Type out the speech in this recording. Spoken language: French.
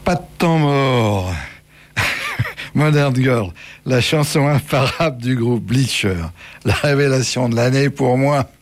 Pas de temps mort. Modern Girl, la chanson imparable du groupe Bleacher. La révélation de l'année pour moi.